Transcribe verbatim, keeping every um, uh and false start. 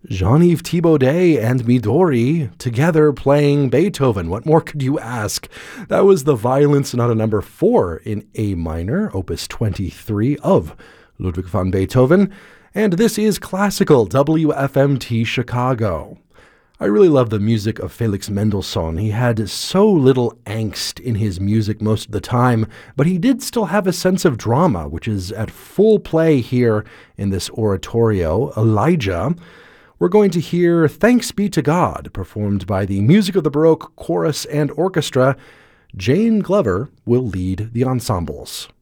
Jean-Yves Thibaudet and Midori together playing Beethoven. What more could you ask? That was the Violin Sonata number four in A minor, opus twenty-three of Ludwig van Beethoven. And this is Classical W F M T Chicago. I really love the music of Felix Mendelssohn. He had so little angst in his music most of the time, but he did still have a sense of drama, which is at full play here in this oratorio, Elijah. We're going to hear Thanks Be to God, performed by the Music of the Baroque Chorus and Orchestra. Jane Glover will lead the ensembles.